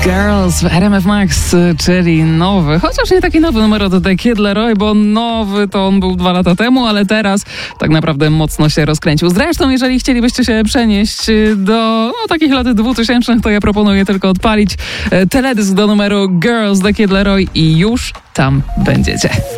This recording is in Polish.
Girls w RMF Max, czyli nowy, chociaż nie taki nowy numer od The Kid Laroi, bo nowy to on był 2 lata temu, ale teraz tak naprawdę mocno się rozkręcił. Zresztą, jeżeli chcielibyście się przenieść do takich lat 2000, to ja proponuję tylko odpalić teledysk do numeru Girls The Kid Laroi i już tam będziecie.